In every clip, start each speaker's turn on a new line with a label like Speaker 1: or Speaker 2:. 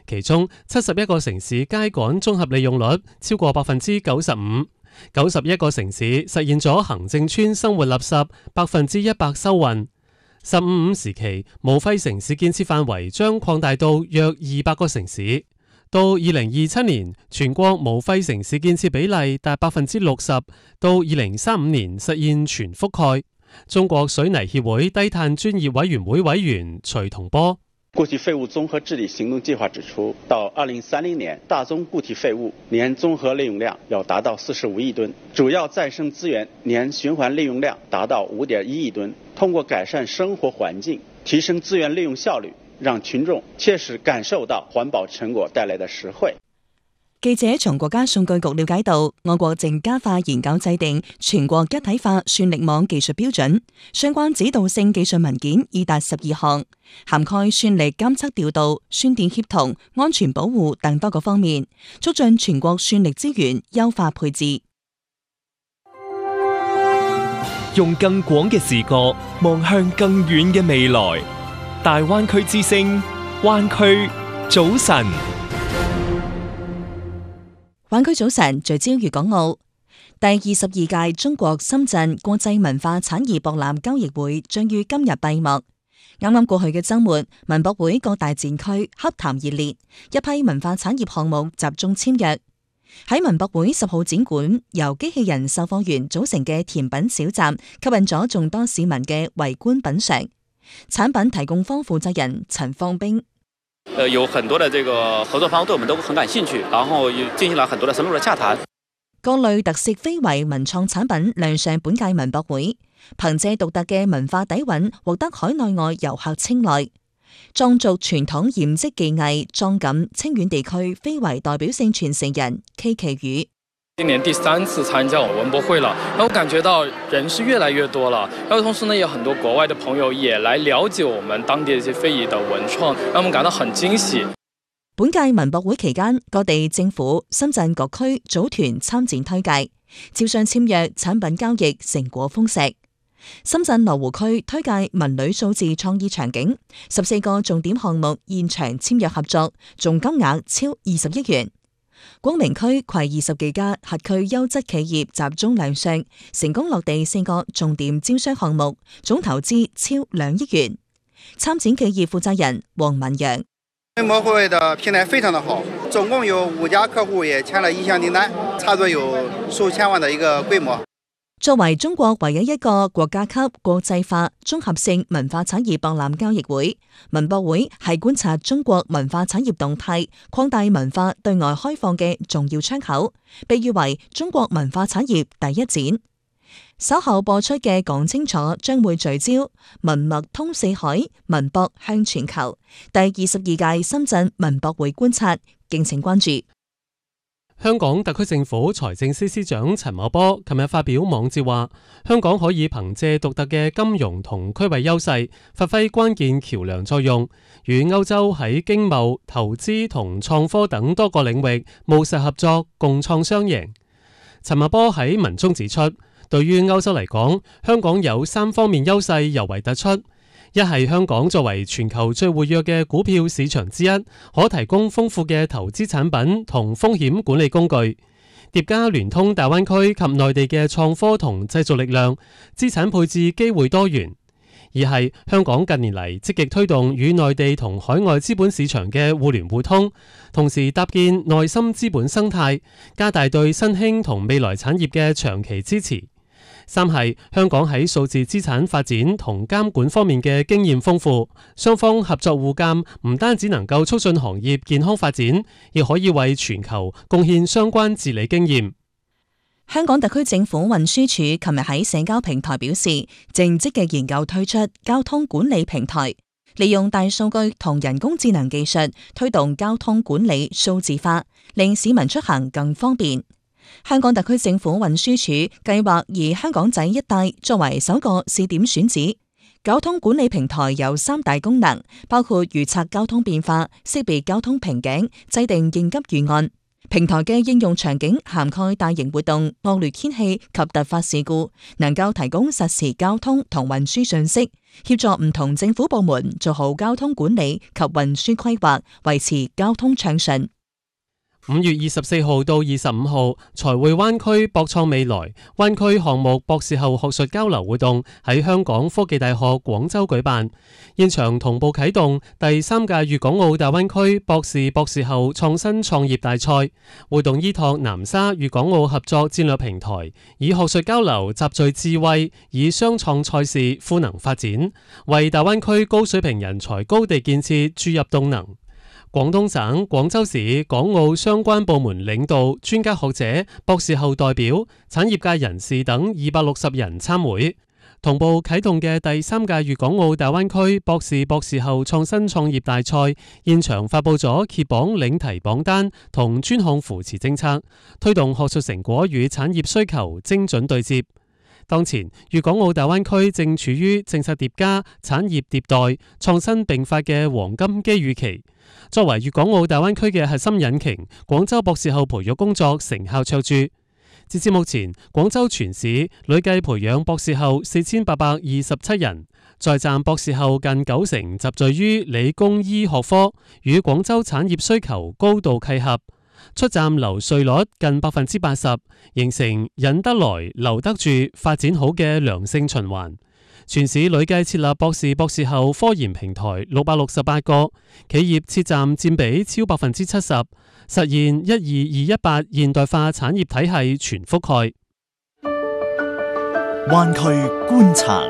Speaker 1: 其中71個城市秸稈綜合利用率超過 95%，91個城市實現咗行政村生活垃圾100%收運。15時期，無廢城市建設範圍將擴大到約200個城市。到2027年，全國無廢城市建設比例達 60%， 到2035年實現全覆蓋。中國水泥協會低碳專業委員會委員徐同波：
Speaker 2: 固體廢物綜合治理行動計劃指出，到2030年，大宗固體廢物年綜合利用量要達到45億噸，主要再生資源年循環利用量達到5.1億噸。通過改善生活環境，提升資源利用效率，讓群眾切實感受到環保成果帶來的實惠。
Speaker 3: 記者從國家數據局了解到，我國正加快研究制定全國一體化算力網技術標準，相關指導性技術文件已達12項，涵蓋算力監測調度、算電協同、安全保護等多個方面，促進全國算力資源優化配置。
Speaker 4: 用更廣嘅視角望向更遠嘅未來，大灣區之聲，灣區早晨。
Speaker 3: 灣區早晨聚焦粵港澳。第22屆中國深圳國際文化產業博覽交易會將於今日閉幕。啱啱過去嘅週末，文博會各大展區洽談熱烈，一批文化產業項目集中簽約。喺文博會10號展館，由機器人售貨員組成嘅甜品小站吸引咗眾多市民嘅圍觀品嘗。產品提供方負責人陳放兵：
Speaker 5: 有很多的這個合作方對我們都很感興趣，然後進行了很多的深入的洽談。
Speaker 3: 各類特色非遺文創產品亮相本屆文博會，憑借獨特嘅文化底蘊，獲得海內外遊客青睞。藏族傳統染織技藝藏錦清遠地區非遺代表性傳承人 K 奇宇：
Speaker 6: 今年第3次參加文博會了，然後我感覺到人是越來越多了，然後同時呢，有很多國外的朋友也來了解我們當地的一些非遺的文創，讓我們感到很驚喜。
Speaker 3: 本屆文博會期間，各地政府、深圳各區組團參展推介，招商簽約，產品交易成果豐碩。深圳羅湖區推介文旅數字創意場景，14個重點項目現場簽約合作，總金額超20億元。光明區攜20幾家轄區優質企業集中亮相，成功落地4個重點招商項目，總投資超2億元。參展企業負責人黃文陽：
Speaker 7: 文博會的平台非常的好，總共有5家客戶也簽了意向訂單，差不多有數千萬的一個規模。
Speaker 3: 作為中國唯一一個國家級國際化綜合性文化產業博覽交易會，文博會係觀察中國文化產業動態、擴大文化對外開放嘅重要窗口，被譽為中國文化產業第一展。稍後播出嘅講清楚將會聚焦文脈通四海，文博向全球。第22屆深圳文博會觀察，敬請關注。
Speaker 1: 香港特區政府財政司司長陳茂波琴日發表網誌話，香港可以憑借獨特嘅金融同區位優勢，發揮關鍵橋樑作用，與歐洲喺經貿、投資同創科等多個領域務實合作，共創雙贏。陳茂波喺文中指出，對於歐洲嚟講，香港有3方面優勢尤為突出。一係香港作為全球最活躍嘅股票市場之一，可提供豐富嘅投資產品同風險管理工具，疊加聯通大灣區及內地嘅創科同製造力量，資產配置機會多元。二係香港近年嚟積極推動與內地同海外資本市場嘅互聯互通，同時搭建內深資本生態，加大對新興同未來產業嘅長期支持。三係香港喺數字資產發展同監管方面嘅經驗豐富，雙方合作互鑑，唔單止能夠促進行業健康發展，亦可以為全球貢獻相關治理經驗。
Speaker 3: 香港特區政府運輸署琴日喺社交平台表示，正積極研究推出交通管理平台，利用大數據同人工智能技術，推動交通管理數字化，令市民出行更方便。香港特區政府運輸署計劃以香港仔一帶作為首個試點選址。交通管理平台有3大功能，包括預測交通變化、識別交通瓶頸、制定應急預案。 平台嘅應用場景涵蓋大型活動、惡劣天氣及突發事故，能夠提供實時交通同運輸信息，協助唔同政府部門做好交通管理及運輸規劃，維持交通暢順。
Speaker 1: 5月24號到25號，財匯灣區博創未來灣區項目博士後學術交流活動喺香港科技大學廣州舉辦，現場同步啟動第3屆粵港澳大灣區博士後創新創業大賽。活動依託南沙粵港澳合作戰略平台，以學術交流集聚智慧，以雙創賽事賦能發展，為大灣區高水平人才高地建設注入動能。廣東省、廣州市、港澳相關部門領導、專家學者、博士後代表、產業界人士等260人參會。同步啟動嘅第3屆粵港澳大灣區博士後創新創業大賽，現場發佈咗揭榜領題榜單同專項扶持政策，推動學術成果與產業需求精準對接。當前，粵港澳大灣區正處於政策疊加、產業迭代、創新並發嘅黃金機遇期。作為粵港澳大灣區嘅核心引擎，廣州博士後培育工作成效卓著。截至目前，廣州全市累計培養博士後4827人，在站博士後近90%集聚於理工醫學科，與廣州產業需求高度契合。出站留穗率近80%，形成引得來、留得住、發展好嘅良性循環。全市累計設立博士後科研平台668個，企業設站佔比超70%，實現12218現代化產業體系全覆蓋。
Speaker 8: 灣區觀察。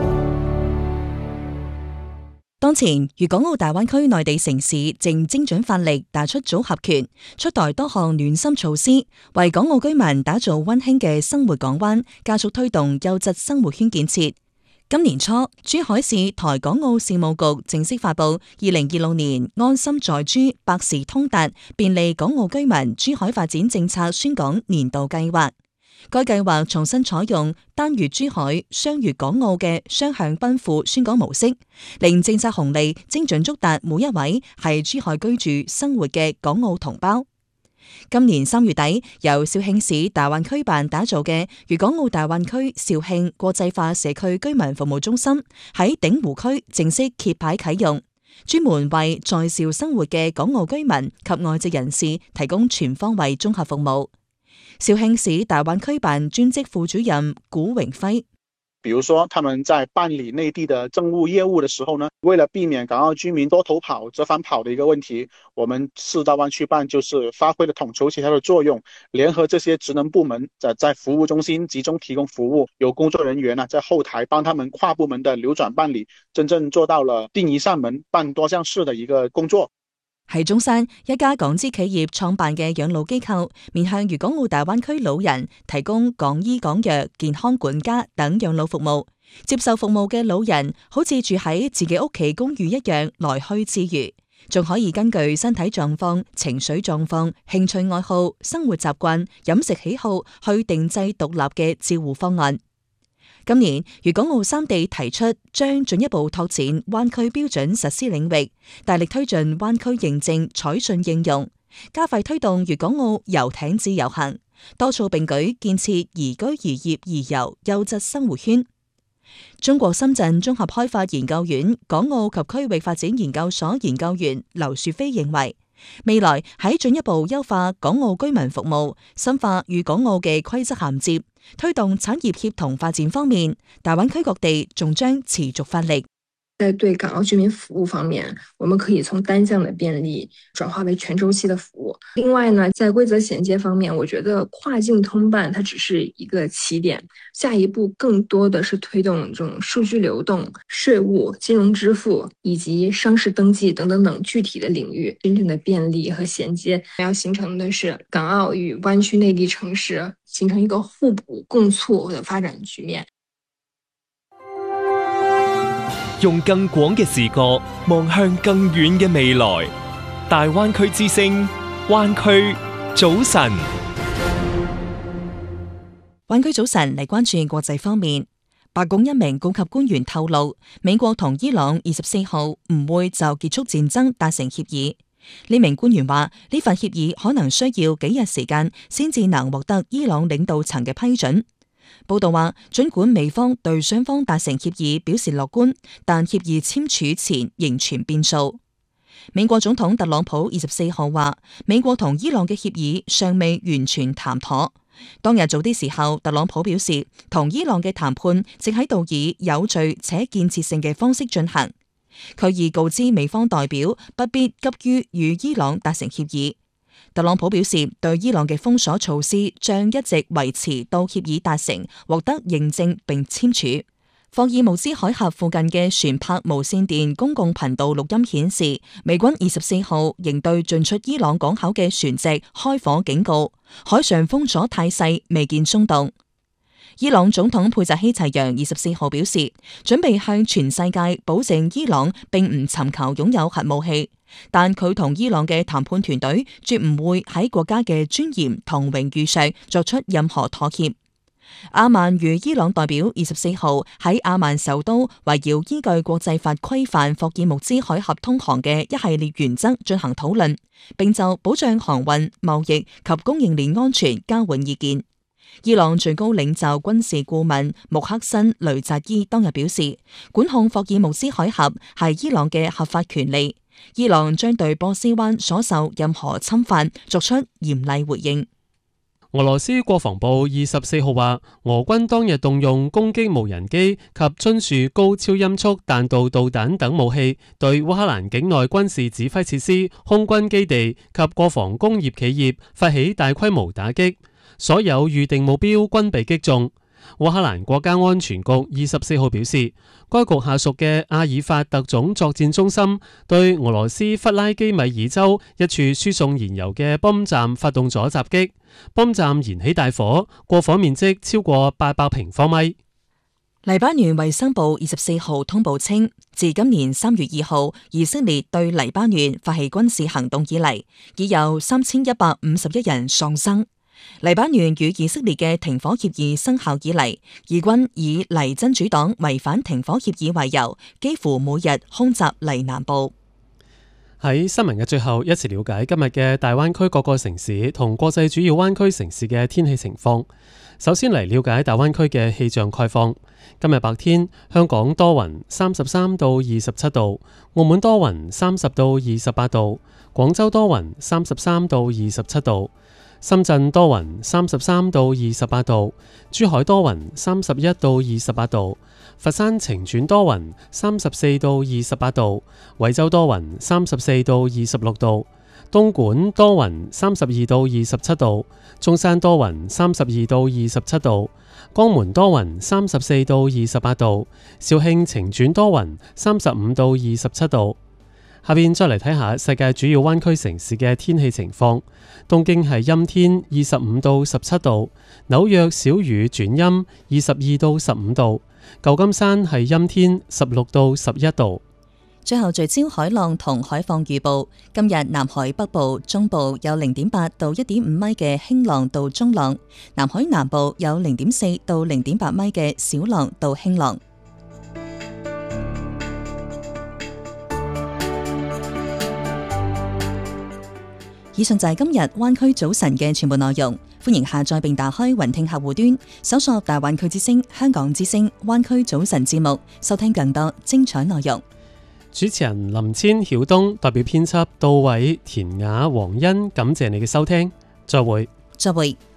Speaker 3: 當前，粵港澳大灣區內地城市正精準發力，打出組合拳，出台多項暖心措施，為港澳居民打造溫馨嘅生活港灣，加速推動優質生活圈建設。今年初，珠海市台港澳事務局正式發布2026年安心在珠百事通達，便利港澳居民珠海發展政策宣講年度計劃。該計劃重新採用單粵珠海、雙粵港澳嘅雙向奔赴宣講模式，令政策紅利精準觸達每一位係珠海居住生活嘅港澳同胞。今年3月底，由肇慶市大灣區辦打造嘅粵港澳大灣區肇慶國際化社區居民服務中心喺鼎湖區正式揭牌啟用，專門為在肇生活嘅港澳居民及外籍人士提供全方位綜合服務。肇慶市大灣區辦專職副主任古榮輝，
Speaker 9: 比如說他們在辦理內地的政務業務的時候呢，為了避免港澳居民多頭跑、折返跑的一個問題，我們市大灣區辦就是發揮了統籌協調的作用，聯合這些職能部門在服務中心集中提供服務，有工作人員呢在後台幫他們跨部門的流轉辦理，真正做到了訂一扇門辦多項事的一個工作。
Speaker 3: 喺中山，一家港資企業創辦嘅養老機構，面向粵港澳大灣區老人提供港醫港藥、健康管家等養老服務。接受服務嘅老人好似住喺自己屋企公寓一樣來去自如，仲可以根據身體狀況、情緒狀況、興趣愛好、生活習慣、飲食喜好去定製獨立嘅照護方案。今年，粵港澳三地提出將進一步拓展灣區標準實施領域，大力推進灣區認證採信應用，加快推動粵港澳遊艇自由行，多措並舉建設宜居宜業宜遊優質生活圈。中國深圳綜合開發研究院港澳及區域發展研究所研究員劉樹飛認為，未來喺進一步優化港澳居民服務、深化與港澳嘅規則銜接、推動產業協同發展方面，大灣區各地仲將持續發力。
Speaker 10: 在對港澳居民服務方面，我們可以從單向的便利轉化為全周期的服務。另外呢，在規則銜接方面，我覺得跨境通辦它只是一個起點，下一步更多的是推動這種數據流動、稅務、金融支付以及商事登記等等等具體的領域，真正的便利和銜接，要形成的是港澳與灣區內地城市形成一個互補共促的發展局面。
Speaker 4: 用更廣嘅視角望向更遠嘅未來，大灣區之聲，灣區早晨。
Speaker 3: 灣區早晨嚟關注國際方面，白宮一名高級官員透露，美國同伊朗24號唔會就結束戰爭達成協議。 呢名官員話，呢份協議可能需要幾日時間先至能獲得伊朗領導層嘅批准。報道話，儘管美方對雙方達成協議表示樂觀，但協議簽署前仍存變數。美國總統特朗普24號話，美國同伊朗嘅協議尚未完全談妥。當日早啲時候，特朗普表示，同伊朗嘅談判正喺度以有序且建設性嘅方式進行。佢已告知美方代表不必急於與伊朗達成協議。特朗普表示，對伊朗嘅封鎖措施將一直維持到協議達成、獲得認證並簽署。霍爾木茲海峽附近嘅船舶無線電公共頻道錄音顯示，美軍24號仍對進出伊朗港口嘅船隻開火警告，海上封鎖態勢未見鬆動。伊朗總統佩扎希齊揚24號表示，準備向全世界保證伊朗並唔尋求擁有核武器，但佢同伊朗嘅談判團隊絕唔會喺國家嘅尊嚴同榮譽上作出任何妥協。阿曼與伊朗代表24號喺阿曼首都圍繞依據國際法規範霍爾木茲海峽通航嘅一系列原則進行討論，並就保障航運、貿易及供應鏈安全交換意見。伊朗最高領袖軍事顧問穆克辛雷扎伊當日表示，管控霍爾木茲海峽係伊朗嘅合法權利，伊朗將對波斯灣所受任何侵犯作出嚴厲回應。
Speaker 1: 俄羅斯國防部24號話，俄軍當日動用攻擊無人機及津樹高超音速彈道導彈等武器，對烏克蘭境內軍事指揮設施、空軍基地及國防工業企業發起大規模打擊，所有預定目標均被擊中。烏克蘭國家安全局24號表示，該局下屬嘅阿爾法特種作戰中心對俄羅斯弗拉基米爾州一處輸送燃油嘅泵站發動咗襲擊，泵站燃起大火，過火面積超過800平方米。
Speaker 3: 黎巴嫩衛生部24號通報稱，自今年3月2號以色列對黎巴嫩發起軍事行動以嚟，已有3151人喪生。黎巴嫩與以色列嘅停火協議生效以嚟，以軍以黎真主黨違反停火協議為由，幾乎每日空襲黎南部。
Speaker 1: 喺新聞嘅最後，一齊了解今日嘅大灣區各個城市同國際主要灣區城市嘅天氣情況。首先嚟了解大灣區嘅氣象概況。今日白天，香港多雲，33到27度；澳門多雲，30到28度；廣州多雲，33到27度；深圳多雲，33到28度；珠海多雲，31到28度；佛山晴轉多雲，34到28度；惠州多雲，34到26度；東莞多雲，32到27度；中山多雲，32到27度；江門多雲，34到28度；肇慶晴轉多雲，35到27度。下邊再嚟睇下世界主要灣區城市嘅天氣情況。東京係陰天，25到17度；紐約小雨轉陰，22到15度；舊金山係陰天，16到11度。
Speaker 3: 最後聚焦海浪同海況預報。今日南海北部、中部有 0.8 到 1.5 米嘅輕浪到中浪，南海南部有 0.4 到 0.8 米嘅小浪到輕浪。以上就係今日灣區早晨嘅全部內容，歡迎下載並打開雲聽客戶端，搜索大灣區之聲、香港之聲、灣區早晨節目，收聽更多精彩內容。
Speaker 1: 主持人林千曉東代表編輯杜偉、田雅、黃欣，感謝你嘅收聽，再會。
Speaker 3: 再會。